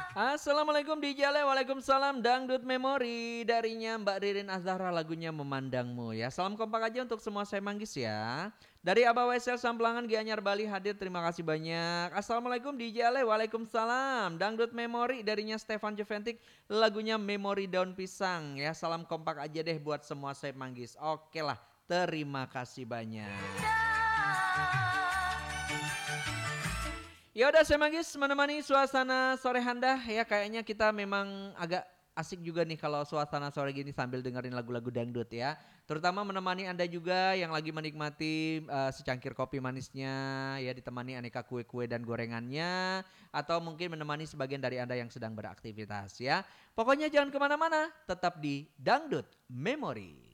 Assalamualaikum DJ Ale, waalaikumsalam. Dangdut Memori darinya Mbak Ririn Azhara, lagunya Memandangmu ya. Salam kompak aja untuk semua saya manggis ya. Dari Abah Wesel Samplangan Gianyar Bali hadir, terima kasih banyak. Assalamualaikum DJ Ale, waalaikumsalam. Dangdut Memori darinya Stefan Juventik, lagunya Memori Daun Pisang ya. Salam kompak aja deh buat semua saya manggis. Oke lah, terima kasih banyak. Ya udah saya Manggis menemani suasana sore Handa ya, kayaknya kita memang agak asik juga nih kalau suasana sore gini sambil dengerin lagu-lagu dangdut ya. Terutama menemani Anda juga yang lagi menikmati secangkir kopi manisnya ya, ditemani aneka kue-kue dan gorengannya, atau mungkin menemani sebagian dari Anda yang sedang beraktivitas ya. Pokoknya jangan kemana-mana, tetap di Dangdut Memory.